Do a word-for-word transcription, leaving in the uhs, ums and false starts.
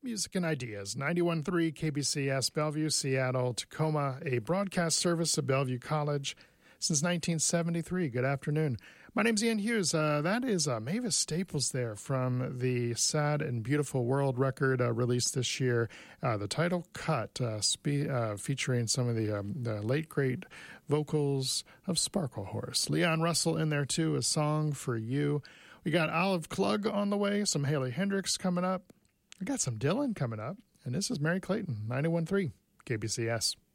Music and Ideas, ninety-one point three K B C S, Bellevue, Seattle, Tacoma, a broadcast service of Bellevue College since nineteen seventy-three. Good afternoon. My name's Ian Hughes. Uh, that is uh, Mavis Staples there from the Sad and Beautiful World record uh, released this year. Uh, the title Cut, uh, spe- uh, featuring some of the, um, the late great vocals of Sparkle Horse. Leon Russell in there too, A Song for You. We got Olive Klug on the way, some Haley Hendricks coming up. We got some Dylan coming up. And this is Mary Clayton, ninety-one point three K B C S.